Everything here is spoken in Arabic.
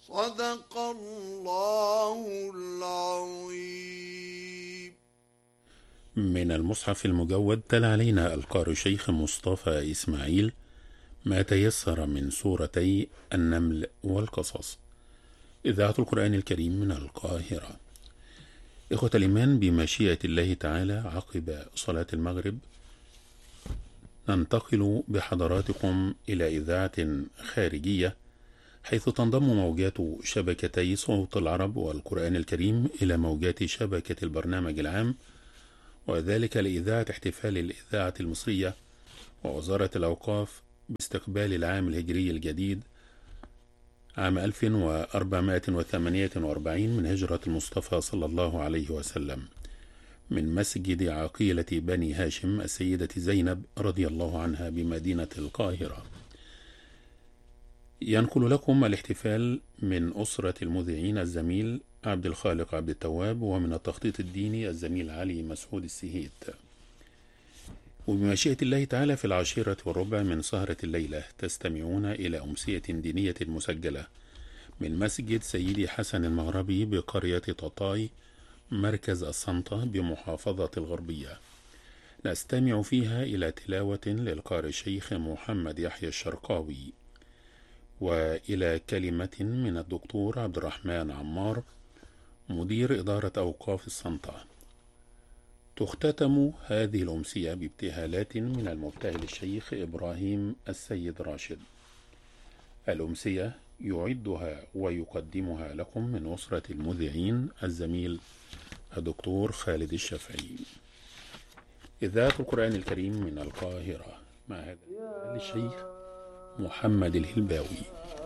صدق الله العظيم. من المصحف المجود تلا علينا القارئ الشيخ مصطفى إسماعيل ما تيسر من سورتي النمل والقصص. إذاعة القرآن الكريم من القاهرة. إخوة الإيمان، بمشيئة الله تعالى عقب صلاة المغرب ننتقل بحضراتكم إلى إذاعة خارجية، حيث تنضم موجات شبكتي صوت العرب والقرآن الكريم إلى موجات شبكة البرنامج العام، وذلك لإذاعة احتفال الإذاعة المصرية ووزارة الأوقاف باستقبال العام الهجري الجديد عام 1448 من هجرة المصطفى صلى الله عليه وسلم، من مسجد عقيلة بني هاشم السيدة زينب رضي الله عنها بمدينة القاهرة. ينقل لكم الاحتفال من أسرة المذيعين الزميل عبد الخالق عبد التواب، ومن التخطيط الديني الزميل علي مسعود السهيت. وبمشيئة الله تعالى في 10:15 من سهرة الليلة تستمعون إلى أمسية دينية مسجلة من مسجد سيدي حسن المغربي بقرية تطاي مركز السنطة بمحافظة الغربية. نستمع فيها إلى تلاوة للقارئ الشيخ محمد يحيى الشرقاوي، وإلى كلمة من الدكتور عبد الرحمن عمار مدير إدارة أوقاف السنطة. تختتم هذه الأمسية بابتهالات من المبتهل الشيخ إبراهيم السيد راشد. الأمسية يعدها ويقدمها لكم من أسرة المذيعين الزميل الدكتور خالد الشافعي. إذاعة القرآن الكريم من القاهرة، مع هذا الشيخ محمد الهلباوي.